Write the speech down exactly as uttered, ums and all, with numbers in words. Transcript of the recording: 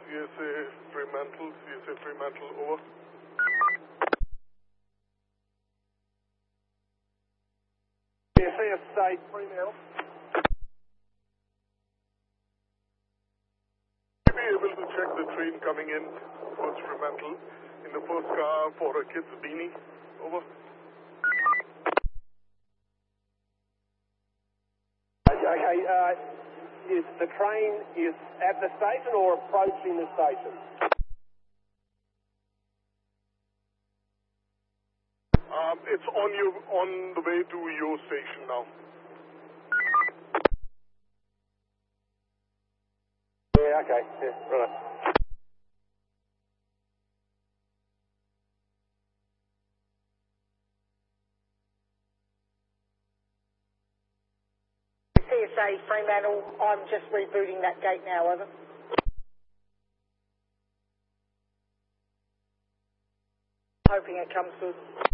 C S A Fremantle, C S A Fremantle, over. C S A State Fremantle. Will you be able to check the train coming in towards Fremantle in the first car for a kid's beanie, over. Okay, uh, is the train is at the station or approaching the station? Um, it's on your on the way to your station now. Yeah, okay, yeah, right. C S A Fremantle, I'm just rebooting that gate now, over. Hoping it comes good.